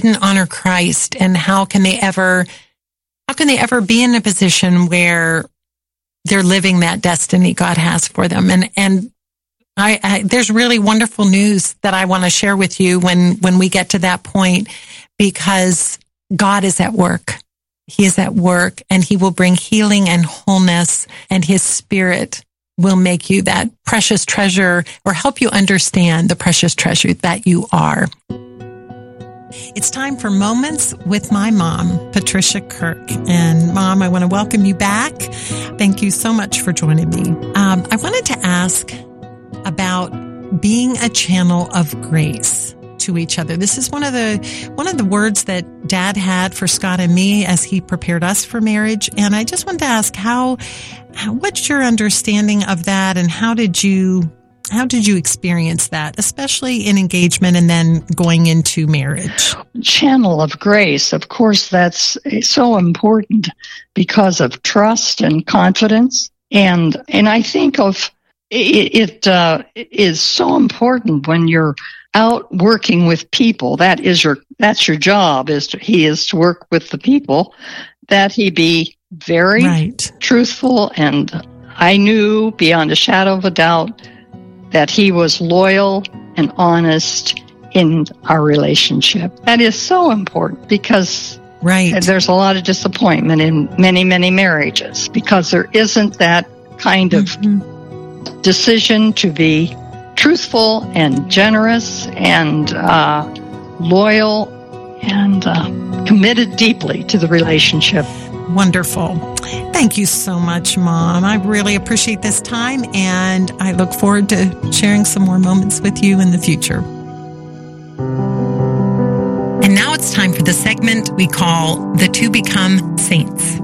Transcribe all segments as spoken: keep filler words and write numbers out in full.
didn't honor Christ, and how can they ever, how can they ever be in a position where they're living that destiny God has for them? And, and I, I there's really wonderful news that I want to share with you when, when we get to that point, because God is at work. He is at work, and he will bring healing and wholeness, and his Spirit will make you that precious treasure, or help you understand the precious treasure that you are. It's time for Moments with my mom, Patricia Kirk. And Mom, I want to welcome you back. Thank you so much for joining me. Um, I wanted to ask about being a channel of grace to each other. This is one of the one of the words that Dad had for Scott and me as he prepared us for marriage. And I just wanted to ask how, how what's your understanding of that, and how did you how did you experience that, especially in engagement and then going into marriage? Channel of grace, of course, that's so important because of trust and confidence. And and I think of it, it uh, is so important when you're out working with people. That is your that's your job. Is to, he is to work with the people, that he be very right. truthful. And I knew beyond a shadow of a doubt that he was loyal and honest in our relationship. That is so important, because right. there's a lot of disappointment in many, many marriages because there isn't that kind of mm-hmm. decision to be truthful and generous and uh, loyal and uh, committed deeply to the relationship. Wonderful. Thank you so much, Mom. I really appreciate this time, and I look forward to sharing some more moments with you in the future. And now it's time for the segment we call The Two Become Saints.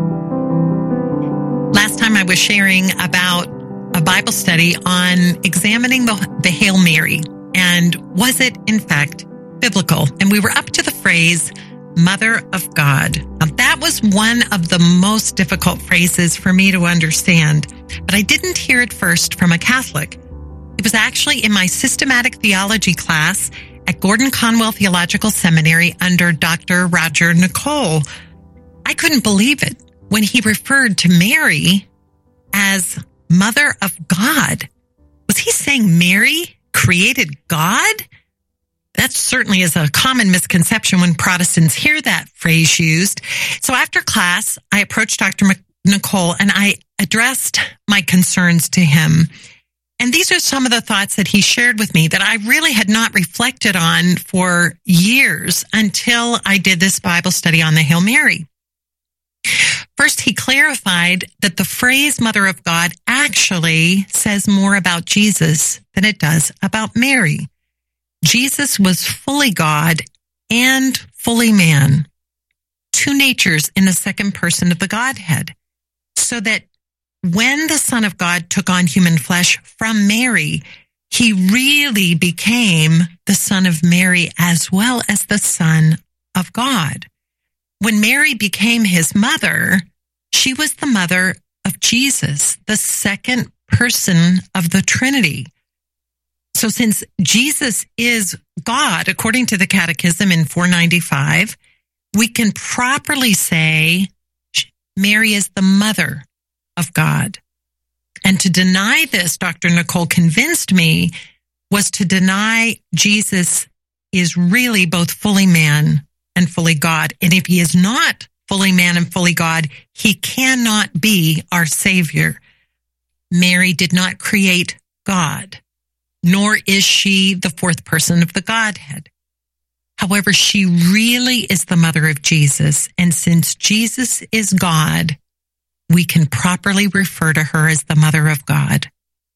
Last time I was sharing about a Bible study on examining the, the Hail Mary, and was it, in fact, biblical? And we were up to the phrase, Mother of God. Now, that was one of the most difficult phrases for me to understand, but I didn't hear it first from a Catholic. It was actually in my systematic theology class at Gordon Conwell Theological Seminary under Doctor Roger Nicole. I couldn't believe it when he referred to Mary as Mother of God. Was he saying Mary created God? That certainly is a common misconception when Protestants hear that phrase used. So after class, I approached Doctor Nicole and I addressed my concerns to him. And these are some of the thoughts that he shared with me that I really had not reflected on for years until I did this Bible study on the Hail Mary. First, he clarified that the phrase Mother of God actually says more about Jesus than it does about Mary. Jesus was fully God and fully man, two natures in the second person of the Godhead, so that when the Son of God took on human flesh from Mary, he really became the Son of Mary as well as the Son of God. When Mary became his mother, she was the mother of Jesus, the second person of the Trinity. So since Jesus is God, according to the Catechism in four ninety-five, we can properly say Mary is the mother of God. And to deny this, Doctor Nicole convinced me, was to deny Jesus is really both fully man and fully God. And if he is not fully man and fully God, he cannot be our Savior. Mary did not create God, nor is she the fourth person of the Godhead. However, she really is the mother of Jesus. And since Jesus is God, we can properly refer to her as the mother of God.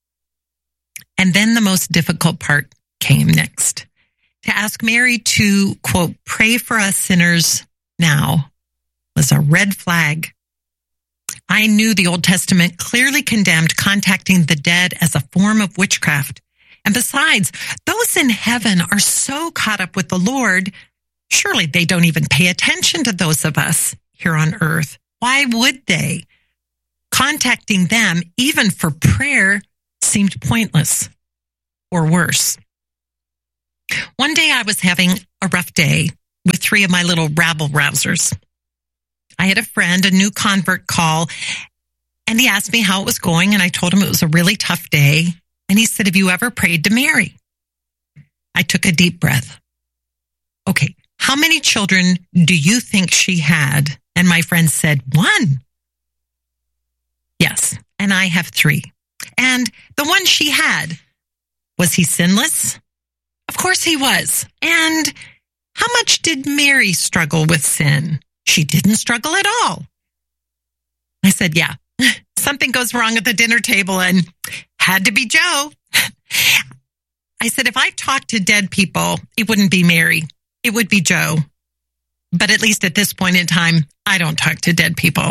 And then the most difficult part came next. To ask Mary to, quote, pray for us sinners now was a red flag. I knew the Old Testament clearly condemned contacting the dead as a form of witchcraft. And besides, those in heaven are so caught up with the Lord, surely they don't even pay attention to those of us here on earth. Why would they? Contacting them, even for prayer, seemed pointless, or worse. One day I was having a rough day, with three of my little rabble rousers. I had a friend, a new convert, call, and he asked me how it was going, and I told him it was a really tough day. And he said, have you ever prayed to Mary? I took a deep breath. Okay, how many children do you think she had? And my friend said, one. Yes, and I have three. And the one she had, was he sinless? Of course he was. And how much did Mary struggle with sin? She didn't struggle at all. I said, yeah, something goes wrong at the dinner table and had to be Joe. I said, if I talked to dead people, it wouldn't be Mary. It would be Joe. But at least at this point in time, I don't talk to dead people.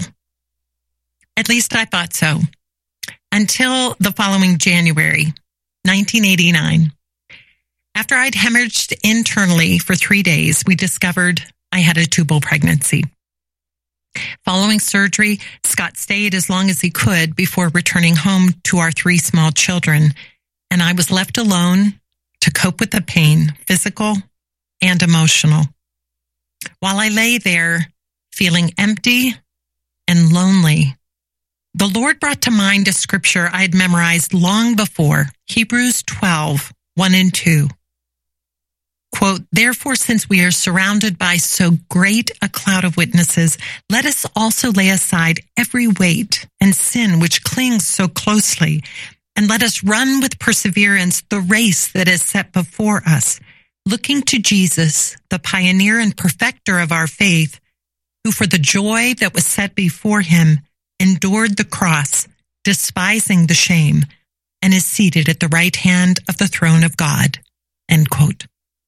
At least I thought so. Until the following January, nineteen eighty-nine. After I'd hemorrhaged internally for three days, we discovered I had a tubal pregnancy. Following surgery, Scott stayed as long as he could before returning home to our three small children, and I was left alone to cope with the pain, physical and emotional. While I lay there, feeling empty and lonely, the Lord brought to mind a scripture I had memorized long before, Hebrews twelve, one and two. Quote, therefore, since we are surrounded by so great a cloud of witnesses, let us also lay aside every weight and sin which clings so closely, and let us run with perseverance the race that is set before us, looking to Jesus, the pioneer and perfecter of our faith, who for the joy that was set before him endured the cross, despising the shame, and is seated at the right hand of the throne of God. End quote.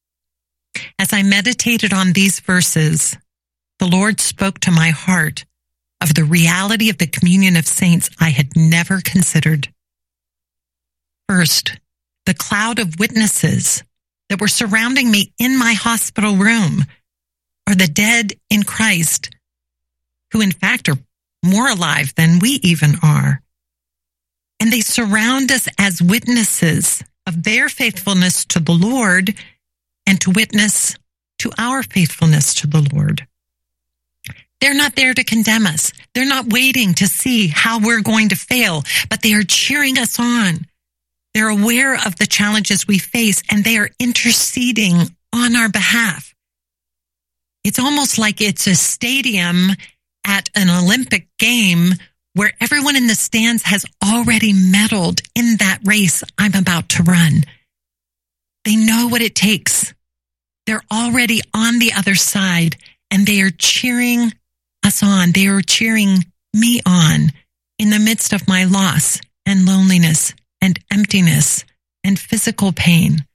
As I meditated on these verses, the Lord spoke to my heart of the reality of the communion of saints I had never considered. First, the cloud of witnesses that were surrounding me in my hospital room are the dead in Christ, who in fact are more alive than we even are. And they surround us as witnesses of their faithfulness to the Lord and to witness to our faithfulness to the Lord. They're not there to condemn us. They're not waiting to see how we're going to fail, but they are cheering us on. They're aware of the challenges we face, and they are interceding on our behalf. It's almost like it's a stadium at an Olympic game where everyone in the stands has already medaled in that race I'm about to run. They know what it takes. They're already on the other side, and they are cheering us on. They are cheering me on in the midst of my loss and loneliness and emptiness and physical pain.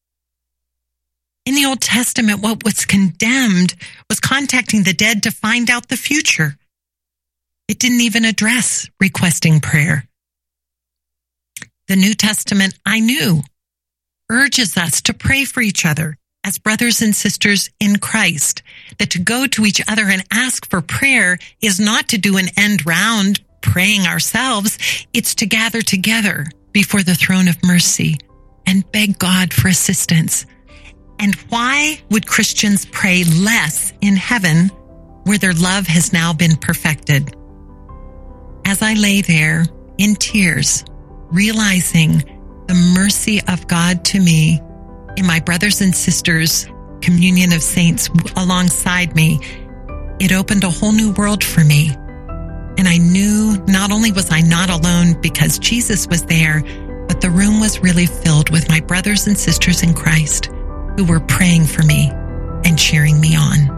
In the Old Testament, what was condemned was contacting the dead to find out the future. It didn't even address requesting prayer. The New Testament, I knew, urges us to pray for each other as brothers and sisters in Christ, that to go to each other and ask for prayer is not to do an end round praying ourselves. It's to gather together before the throne of mercy and beg God for assistance. And why would Christians pray less in heaven where their love has now been perfected? As I lay there in tears, realizing the mercy of God to me in my brothers and sisters' communion of saints alongside me, it opened a whole new world for me. And I knew not only was I not alone because Jesus was there, but the room was really filled with my brothers and sisters in Christ who were praying for me and cheering me on.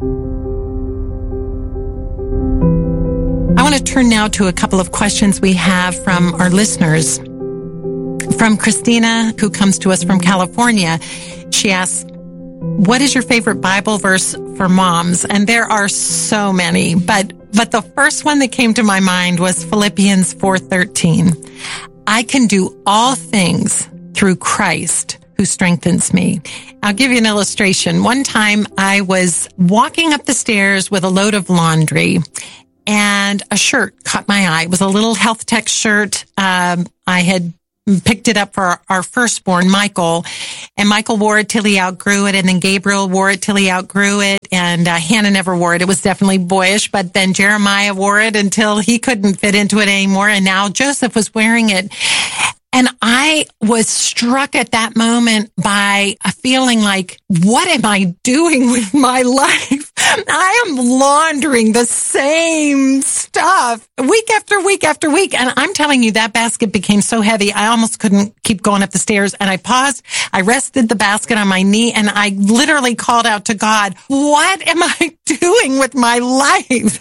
I want to turn now to a couple of questions we have from our listeners. From Christina, who comes to us from California, she asks, what is your favorite Bible verse for moms? And there are so many, but but the first one that came to my mind was Philippians four thirteen. I can do all things through Christ who strengthens me. I'll give you an illustration. One time I was walking up the stairs with a load of laundry, and a shirt caught my eye. It was a little Health Tech shirt. Um, I had picked it up for our, our firstborn, Michael. And Michael wore it till he outgrew it. And then Gabriel wore it till he outgrew it. And uh, Hannah never wore it. It was definitely boyish. But then Jeremiah wore it until he couldn't fit into it anymore. And now Joseph was wearing it. And I was struck at that moment by a feeling like, what am I doing with my life? I am laundering the same stuff week after week after week. And I'm telling you, that basket became so heavy, I almost couldn't keep going up the stairs. And I paused, I rested the basket on my knee, and I literally called out to God, what am I doing with my life?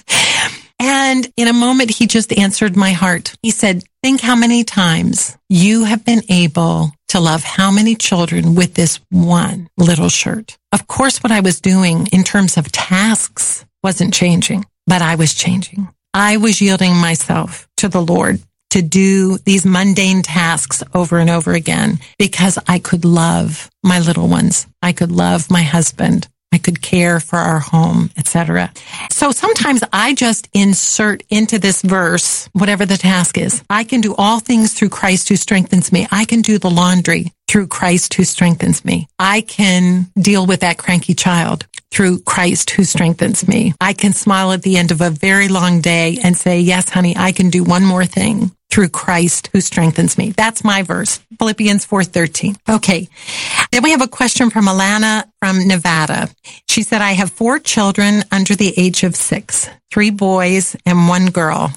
And in a moment, he just answered my heart. He said, think how many times you have been able to love how many children with this one little shirt. Of course, what I was doing in terms of tasks wasn't changing, but I was changing. I was yielding myself to the Lord to do these mundane tasks over and over again because I could love my little ones. I could love my husband. I could care for our home, et cetera. So sometimes I just insert into this verse, whatever the task is. I can do all things through Christ who strengthens me. I can do the laundry through Christ who strengthens me. I can deal with that cranky child through Christ who strengthens me. I can smile at the end of a very long day and say, yes, honey, I can do one more thing through Christ who strengthens me. That's my verse, Philippians four thirteen. Okay. Then we have a question from Alana from Nevada. She said, I have four children under the age of six, three boys and one girl.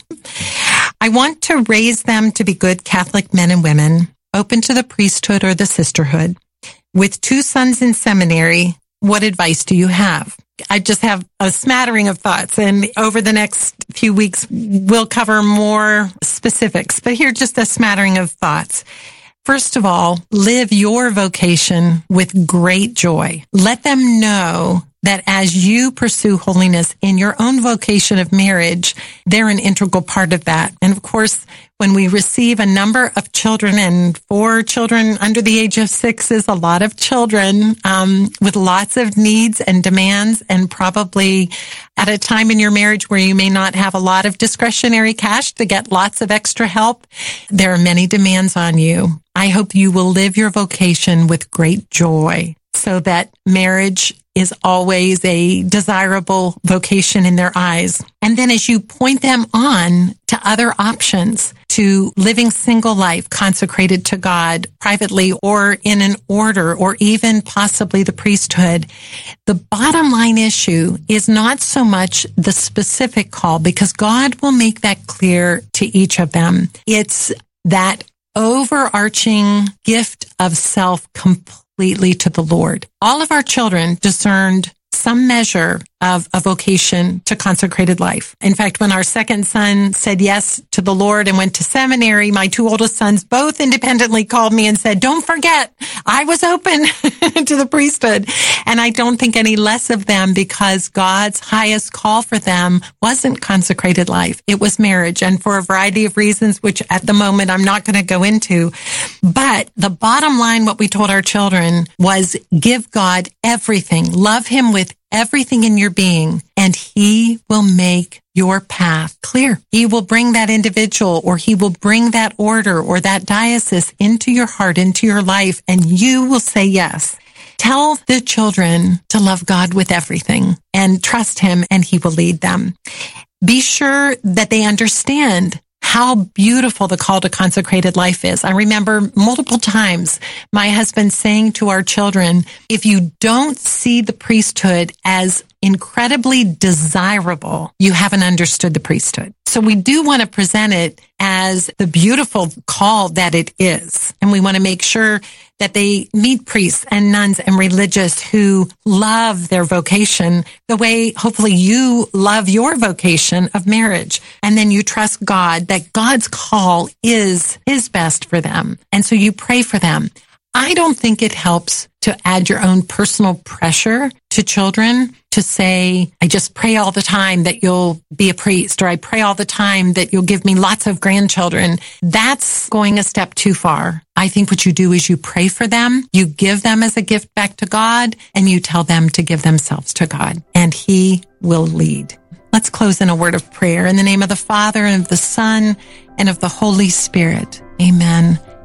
I want to raise them to be good Catholic men and women, open to the priesthood or the sisterhood. With two sons in seminary, what advice do you have? I just have a smattering of thoughts, and over the next few weeks, we'll cover more specifics, but here's just a smattering of thoughts. First of all, live your vocation with great joy. Let them know that as you pursue holiness in your own vocation of marriage, they're an integral part of that. And of course, when we receive a number of children, and four children under the age of six is a lot of children, um, with lots of needs and demands, and probably at a time in your marriage where you may not have a lot of discretionary cash to get lots of extra help, there are many demands on you. I hope you will live your vocation with great joy so that marriage is always a desirable vocation in their eyes. And then as you point them on to other options, to living single life consecrated to God privately or in an order or even possibly the priesthood, the bottom line issue is not so much the specific call, because God will make that clear to each of them. It's that overarching gift of self completely to the Lord. All of our children discerned some measure of a vocation to consecrated life. In fact, when our second son said yes to the Lord and went to seminary, my two oldest sons both independently called me and said, don't forget, I was open to the priesthood. And I don't think any less of them, because God's highest call for them wasn't consecrated life. It was marriage, and for a variety of reasons, which at the moment I'm not going to go into. But the bottom line, what we told our children was, give God everything. Love him with everything in your being, and he will make your path clear. He will bring that individual, or he will bring that order or that diocese into your heart, into your life, and you will say yes. Tell the children to love God with everything and trust him, and he will lead them. Be sure that they understand how beautiful the call to consecrated life is. I remember multiple times my husband saying to our children, if you don't see the priesthood as incredibly desirable, you haven't understood the priesthood. So we do want to present it as the beautiful call that it is. And we want to make sure that they meet priests and nuns and religious who love their vocation the way hopefully you love your vocation of marriage. And then you trust God that God's call is his best for them. And so you pray for them. I don't think it helps to add your own personal pressure to children to say, I just pray all the time that you'll be a priest, or I pray all the time that you'll give me lots of grandchildren. That's going a step too far. I think what you do is you pray for them, you give them as a gift back to God, and you tell them to give themselves to God, and he will lead. Let's close in a word of prayer. In the name of the Father, and of the Son, and of the Holy Spirit. Amen.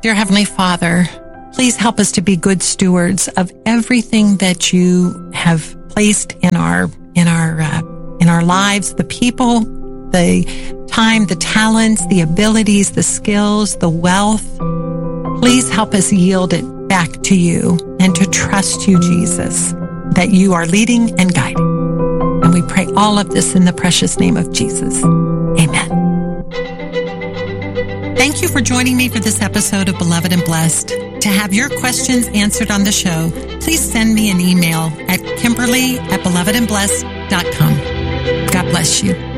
Dear Heavenly Father, please help us to be good stewards of everything that you have placed in our in our uh, in our lives, the people, the time, the talents, the abilities, the skills, the wealth. Please help us yield it back to you and to trust you, Jesus, that you are leading and guiding. And we pray all of this in the precious name of Jesus. Amen. Thank you for joining me for this episode of Beloved and Blessed. To have your questions answered on the show, please send me an email at Kimberly at beloved and blessed dot com. God bless you.